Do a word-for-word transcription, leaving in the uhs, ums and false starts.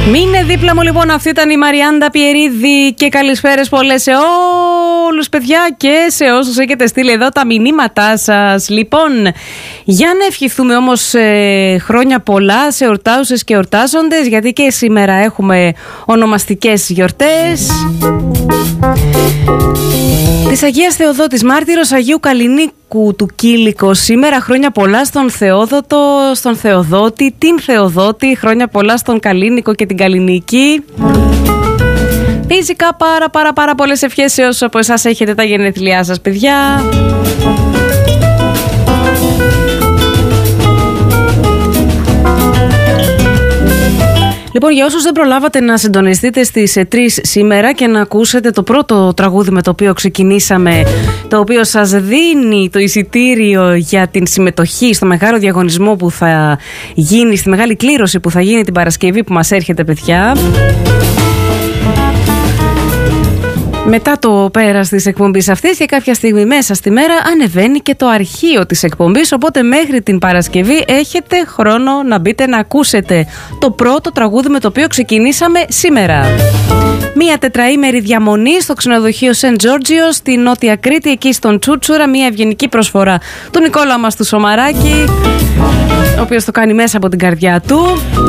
Μείνε δίπλα μου λοιπόν, αυτή ήταν η Μαριάντα Πιερίδη και καλησπέρες πολλές σε όλους παιδιά και σε όσους έχετε στείλει εδώ τα μηνύματά σας. Λοιπόν, για να ευχηθούμε όμως ε, χρόνια πολλά σε εορτάζουσες και εορτάζοντες, γιατί και σήμερα έχουμε ονομαστικές γιορτές. Της Αγίας Θεοδότης Μάρτυρος, Αγίου Καλλινίκου του Κήλικο σήμερα, χρόνια πολλά στον Θεόδοτο, στον Θεοδότη, την Θεοδότη, χρόνια πολλά στον Καλλίνικο και την Καλλινίκη. Φυσικά πάρα πάρα πάρα πολλές ευχές σε όσους από εσάς έχετε τα γενέθλιά σας παιδιά. Λοιπόν, για όσους δεν προλάβατε να συντονιστείτε στις τρεις σήμερα και να ακούσετε το πρώτο τραγούδι με το οποίο ξεκινήσαμε, το οποίο σας δίνει το εισιτήριο για την συμμετοχή στο μεγάλο διαγωνισμό που θα γίνει, στη μεγάλη κλήρωση που θα γίνει την Παρασκευή που μας έρχεται παιδιά. Μετά το πέρας της εκπομπής αυτής και κάποια στιγμή μέσα στη μέρα ανεβαίνει και το αρχείο της εκπομπής, οπότε μέχρι την Παρασκευή έχετε χρόνο να μπείτε να ακούσετε το πρώτο τραγούδι με το οποίο ξεκινήσαμε σήμερα. Μία τετραήμερη διαμονή στο ξενοδοχείο Σεντ Τζόρτζιο στη Νότια Κρήτη, εκεί στον Τσούτσουρα, μία ευγενική προσφορά του Νικόλα μας του Σωμαράκη, ο οποίος το κάνει μέσα από την καρδιά του.